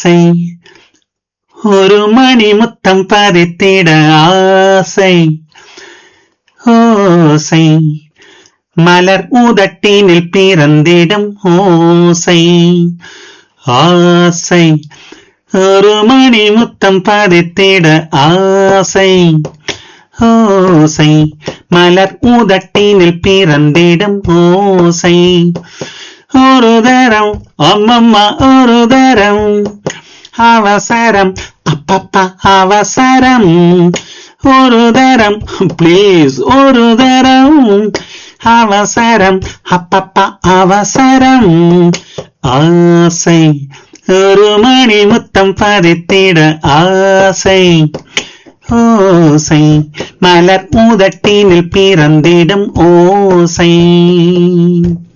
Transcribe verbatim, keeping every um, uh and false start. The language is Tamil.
ஆசை ஒரு மணி முத்தம் பதித்திட ஆசை ஓசை மலர் உதட்டினில் பிறந்திடும் ஓசை ஆசை ஒரு மணி முத்தம் பதித்திட ஆசை ஓசை மலர் உதட்டினில் பிறந்திடும் ஓசை ஒரு தரம் அம்மம்மா ஒரு தரம் அவசரம் அப்பப்பா அவசரம் ஒரு தரம் ப்ளீஸ் ஒரு தரம் அவசரம் அப்பப்பா அவசரம் ஆசை ஒரு மணி முத்தம் பதித்திட ஆசை ஓசை மலர் உதட்டினில் பிறந்திடும் ஓசை